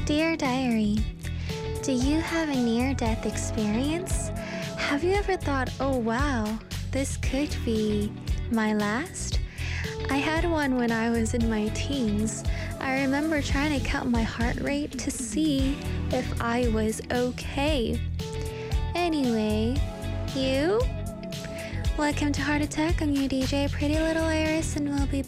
Dear Diary, do you have a near-death experience? Have you ever thought, oh wow, this could be my last? I had one when I was in my teens. I remember trying to count my heart rate to see if I was okay. Anyway, you? Welcome to Heart Attack. I'm your DJ, Pretty Little Iris, and we'll be